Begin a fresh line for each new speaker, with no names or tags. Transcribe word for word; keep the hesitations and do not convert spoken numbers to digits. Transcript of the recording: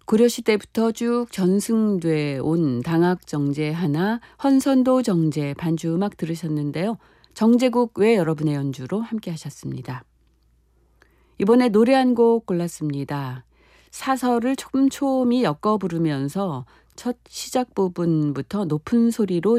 고려시대부터 쭉 전승돼 온 당학정제 하나, 헌선도 정제 반주 음악 들으셨는데요. 정제국 외 여러분의 연주로 함께 하셨습니다. 이번에 노래 한 곡 골랐습니다. 사설을 촘촘히 엮어 부르면서 첫 시작 부분부터 높은 소리로